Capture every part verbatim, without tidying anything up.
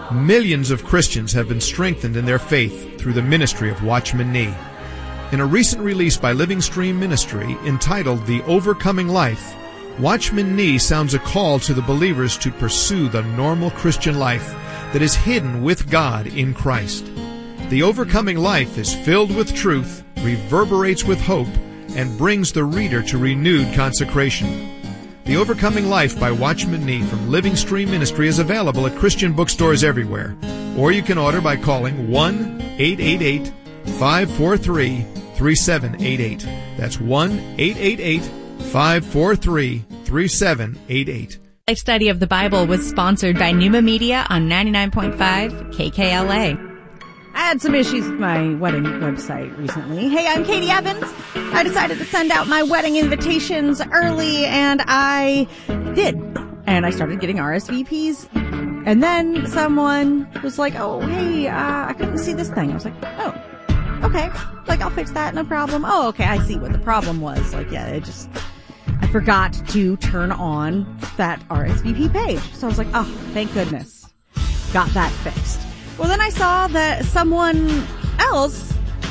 Millions of Christians have been strengthened in their faith through the ministry of Watchman Nee. In a recent release by Living Stream Ministry entitled The Overcoming Life, Watchman Nee sounds a call to the believers to pursue the normal Christian life that is hidden with God in Christ. The overcoming life is filled with truth, reverberates with hope, and brings the reader to renewed consecration. The Overcoming Life by Watchman Nee from Living Stream Ministry is available at Christian bookstores everywhere, or you can order by calling one eight eight eight, five four three, three seven eight eight. That's one eight eight eight, five four three, three seven eight eight. Life Study of the Bible was sponsored by Pneuma Media on ninety-nine point five K K L A. I had some issues with my wedding website recently. Hey, I'm Katie Evans. I decided to send out my wedding invitations early, and I did. And I started getting R S V Ps. And then someone was like, oh, hey, uh, I couldn't see this thing. I was like, oh, okay. Like, I'll fix that, no problem. Oh, okay, I see what the problem was. Like, yeah, it just, I forgot to turn on that R S V P page. So I was like, oh, thank goodness. Got that fixed. Well, then I saw that someone else,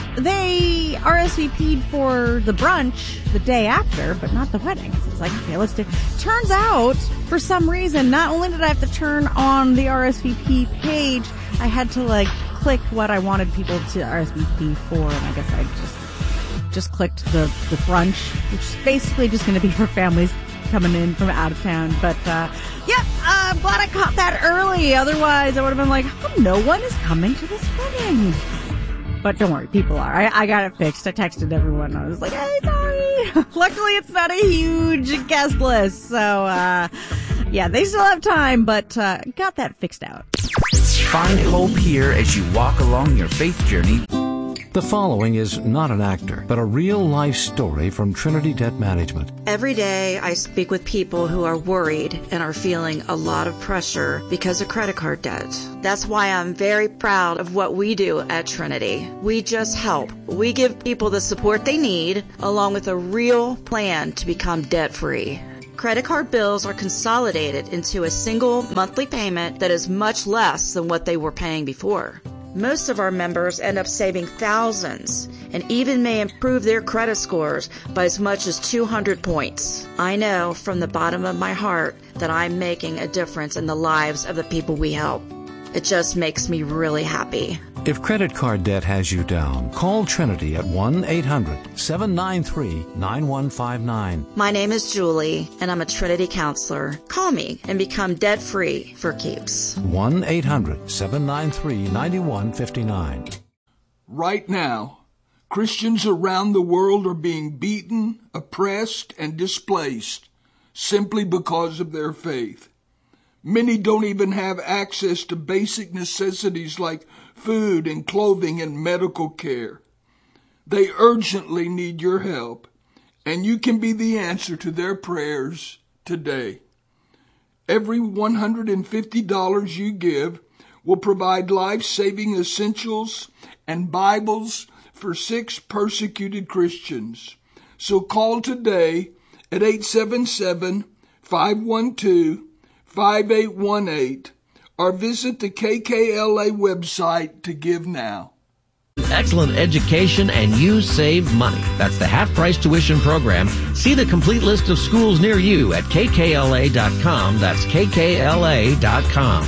they R S V P'd for the brunch the day after, but not the wedding. So it's like, okay, let's do. Turns out, for some reason, not only did I have to turn on the R S V P page, I had to like click what I wanted people to R S V P for, and I guess I just just clicked the the brunch, which is basically just going to be for families coming in from out of town. But uh yep, uh, I'm glad I caught that early. Otherwise, I would have been like, oh, no one is coming to this wedding. But don't worry, people are. I, I got it fixed. I texted everyone. I was like, hey, sorry. Luckily, it's not a huge guest list. So, uh, yeah, they still have time, but uh, got that fixed out. Find hope here as you walk along your faith journey. The following is not an actor, but a real-life story from Trinity Debt Management. Every day I speak with people who are worried and are feeling a lot of pressure because of credit card debt. That's why I'm very proud of what we do at Trinity. We just help. We give people the support they need, along with a real plan to become debt-free. Credit card bills are consolidated into a single monthly payment that is much less than what they were paying before. Most of our members end up saving thousands and even may improve their credit scores by as much as two hundred points. I know from the bottom of my heart that I'm making a difference in the lives of the people we help. It just makes me really happy. If credit card debt has you down, call Trinity at one eight hundred, seven nine three, nine one five nine. My name is Julie, and I'm a Trinity counselor. Call me and become debt-free for keeps. one eight hundred, seven nine three, nine one five nine. Right now, Christians around the world are being beaten, oppressed, and displaced simply because of their faith. Many don't even have access to basic necessities like food and clothing and medical care. They urgently need your help, and you can be the answer to their prayers today. Every one hundred fifty dollars you give will provide life-saving essentials and Bibles for six persecuted Christians. So call today at eight seven seven, five one two, five eight one eight or visit the K K L A website to give now. Excellent education and you save money. That's the half-price tuition program. See the complete list of schools near you at K K L A dot com. That's K K L A dot com.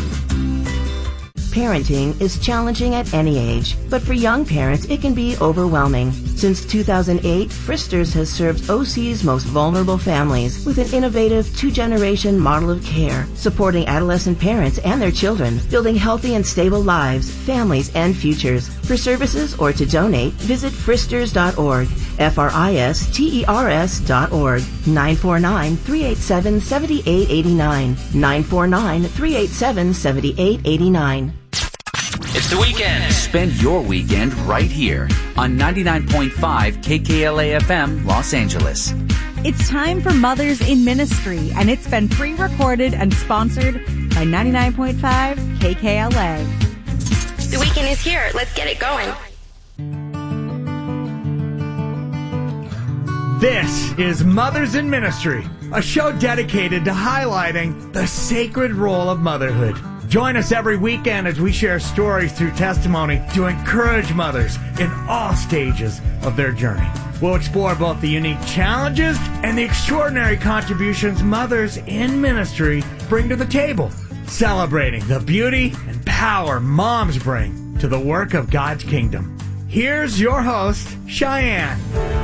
Parenting is challenging at any age, but for young parents, it can be overwhelming. Since two thousand eight, Fristers has served O C's most vulnerable families with an innovative two-generation model of care, supporting adolescent parents and their children, building healthy and stable lives, families, and futures. For services or to donate, visit fristers dot org, F R I S T E R S dot org, nine four nine, three eight seven, seven eight eight nine, nine four nine, three eight seven, seven eight eight nine. It's the weekend. Spend your weekend right here on ninety-nine point five K K L A F M, Los Angeles. It's time for Mothers in Ministry, and it's been pre-recorded and sponsored by ninety-nine point five K K L A. The weekend is here. Let's get it going. This is Mothers in Ministry, a show dedicated to highlighting the sacred role of motherhood. Join us every weekend as we share stories through testimony to encourage mothers in all stages of their journey. We'll explore both the unique challenges and the extraordinary contributions mothers in ministry bring to the table, celebrating the beauty and power moms bring to the work of God's kingdom. Here's your host, Cheyenne.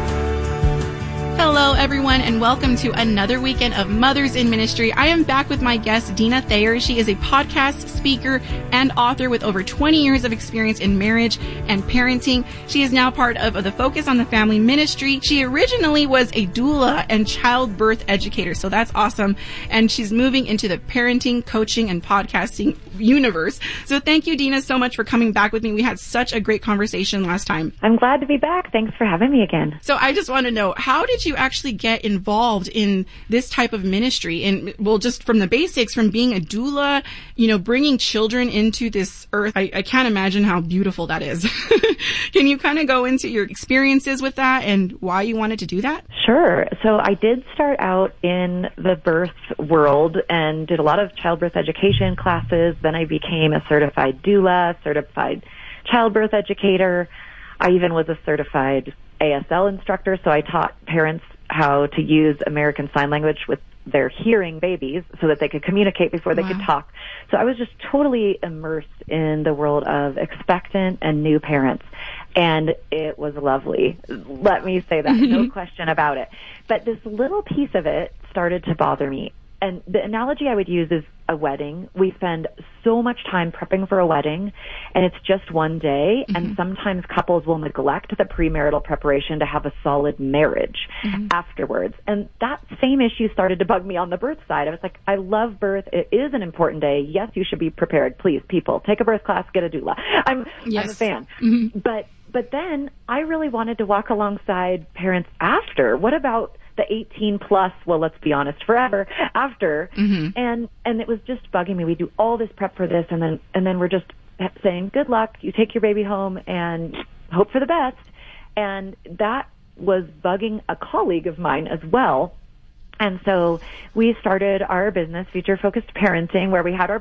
Hello, everyone, and welcome to another weekend of Mothers in Ministry. I am back with my guest, Dina Thayer. She is a podcast speaker and author with over twenty years of experience in marriage and parenting. She is now part of the Focus on the Family Ministry. She originally was a doula and childbirth educator, so that's awesome. And she's moving into the parenting, coaching, and podcasting universe. So thank you, Dina, so much for coming back with me. We had such a great conversation last time. I'm glad to be back. Thanks for having me again. So I just want to know, how did you actually get involved in this type of ministry? And well, just from the basics, from being a doula, you know, bringing children into this earth, I, I can't imagine how beautiful that is. Can you kind of go into your experiences with that and why you wanted to do that? Sure. So I did start out in the birth world and did a lot of childbirth education classes. Then I became a certified doula, certified childbirth educator. I even was a certified A S L instructor, so I taught parents how to use American Sign Language with their hearing babies so that they could communicate before they wow. could talk. So I was just totally immersed in the world of expectant and new parents. And it was lovely. Let me say that. No question about it. But this little piece of it started to bother me. And the analogy I would use is a wedding. We spend so much time prepping for a wedding, and it's just one day, mm-hmm. and sometimes couples will neglect the premarital preparation to have a solid marriage mm-hmm. afterwards. And that same issue started to bug me on the birth side. I was like, I love birth. It is an important day. Yes, you should be prepared. Please, people, take a birth class, get a doula. I'm, yes. I'm a fan. Mm-hmm. But, but then I really wanted to walk alongside parents after. What about the eighteen plus, well, let's be honest, forever after. Mm-hmm. And, and it was just bugging me. We do all this prep for this, and then, and then we're just saying, good luck, you take your baby home and hope for the best. And that was bugging a colleague of mine as well. And so we started our business, Future Focused Parenting, where we had our